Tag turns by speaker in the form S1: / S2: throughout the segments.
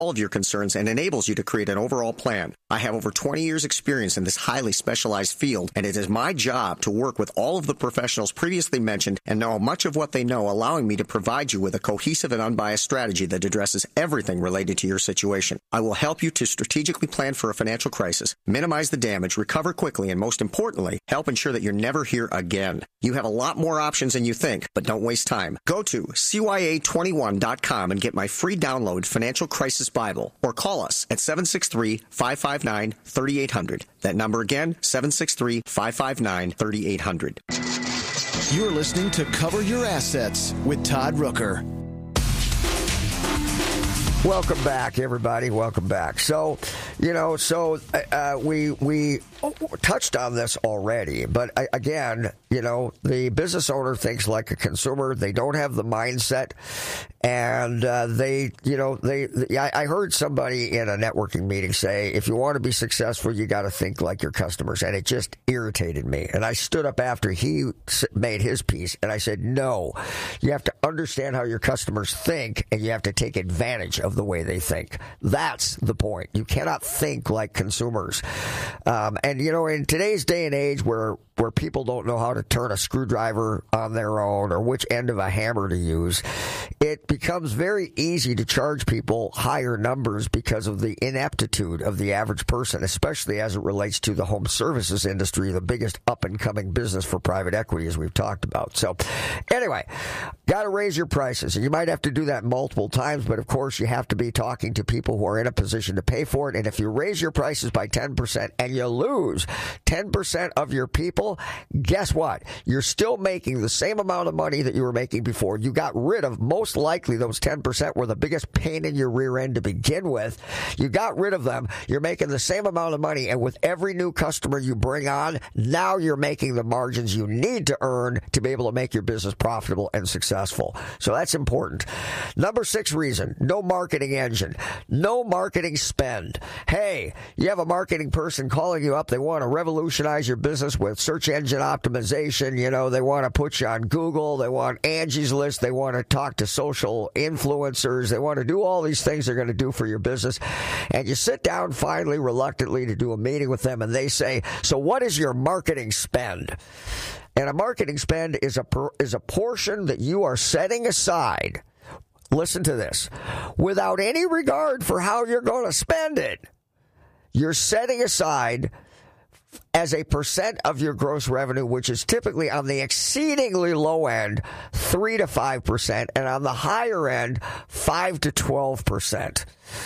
S1: all of your concerns and enables you to create an overall plan. I have over 20 years experience in this highly specialized field, and it is my job to work with all of the professionals previously mentioned and know much of what they know, allowing me to provide you with a cohesive and unbiased strategy that addresses everything related to your situation. I will help you to strategically plan for a financial crisis, minimize the damage, recover quickly, and most importantly, help ensure that you're never here again. You have a lot more options than you think, but don't waste time. Go to CYA21.com and get my free download Financial Crisis Bible, or call us at 763-559-3800. That number again, 763-559-3800.
S2: You're listening to Cover Your Assets with Todd Rooker.
S3: Welcome back, everybody. Welcome back. So, we touched on this already, but again, the business owner thinks like a consumer. They don't have the mindset, and I heard somebody in a networking meeting say, if you want to be successful, you got to think like your customers, and it just irritated me. And I stood up after he made his piece, and I said, no, you have to understand how your customers think, and you have to take advantage of the way they think. That's the point. You cannot think like consumers. And in today's day and age where people don't know how to turn a screwdriver on their own or which end of a hammer to use, it becomes very easy to charge people higher numbers because of the ineptitude of the average person, especially as it relates to the home services industry, the biggest up-and-coming business for private equity, as we've talked about. So anyway, got to raise your prices. And you might have to do that multiple times, but of course you have to be talking to people who are in a position to pay for it. And if you raise your prices by 10% and you lose 10% of your people, guess what? You're still making the same amount of money that you were making before. You got rid of, most likely, those 10% were the biggest pain in your rear end to begin with. You got rid of them. You're making the same amount of money. And with every new customer you bring on, now you're making the margins you need to earn to be able to make your business profitable and successful. So that's important. Number 6 reason, no marketing engine, no marketing spend. Hey, you have a marketing person calling you up. They want to revolutionize your business with search engine optimization. They want to put you on Google. They want Angie's List. They want to talk to social influencers. They want to do all these things they're going to do for your business. And you sit down finally, reluctantly, to do a meeting with them, and they say, so what is your marketing spend? And a marketing spend is a portion that you are setting aside. Listen to this. Without any regard for how you're going to spend it, you're setting aside as a percent of your gross revenue, which is typically on the exceedingly low end, 3 to 5%, and on the higher end, 5 to 12%.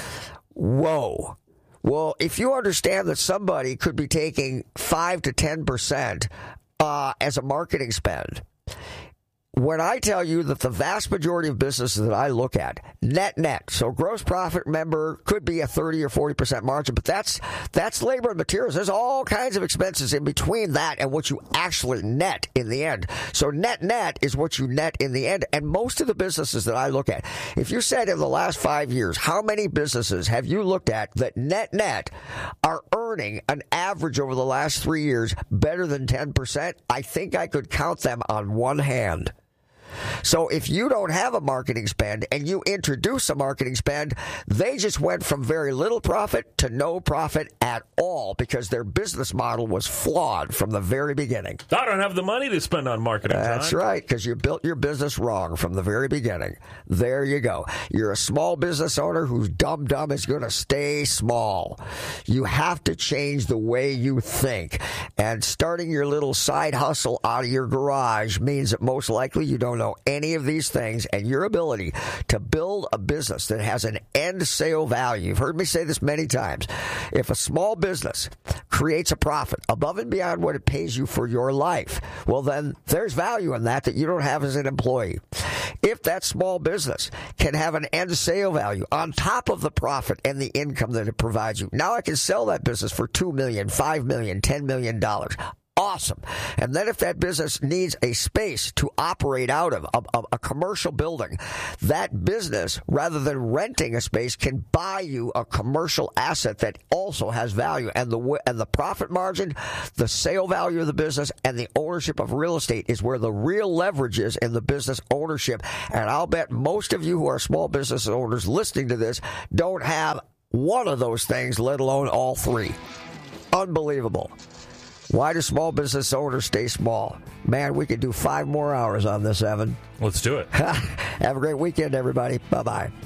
S3: Whoa. Well, if you understand that somebody could be taking 5 to 10% as a marketing spend, when I tell you that the vast majority of businesses that I look at, net, so gross profit, remember, could be a 30 or 40% margin, but that's labor and materials. There's all kinds of expenses in between that and what you actually net in the end. So net is what you net in the end. And most of the businesses that I look at, if you said in the last 5 years, how many businesses have you looked at that net are earning an average over the last 3 years better than 10%? I think I could count them on one hand. So if you don't have a marketing spend and you introduce a marketing spend, they just went from very little profit to no profit at all because their business model was flawed from the very beginning.
S4: I don't have the money to spend on marketing.
S3: That's right, because you built your business wrong from the very beginning. There you go. You're a small business owner who's dumb is going to stay small. You have to change the way you think. And starting your little side hustle out of your garage means that most likely you don't know any of these things, and your ability to build a business that has an end sale value. You've heard me say this many times. If a small business creates a profit above and beyond what it pays you for your life, well, then there's value in that you don't have as an employee. If that small business can have an end sale value on top of the profit and the income that it provides you, now I can sell that business for $2 million, $5 million, $10 million. awesome. And then if that business needs a space to operate out of, a commercial building, that business, rather than renting a space, can buy you a commercial asset that also has value. And the profit margin, the sale value of the business, and the ownership of real estate is where the real leverage is in the business ownership. And I'll bet most of you who are small business owners listening to this don't have one of those things, let alone all three. Unbelievable. Why do small business owners stay small? Man, we could do 5 more hours on this, Evan.
S4: Let's do it.
S3: Have a great weekend, everybody. Bye-bye.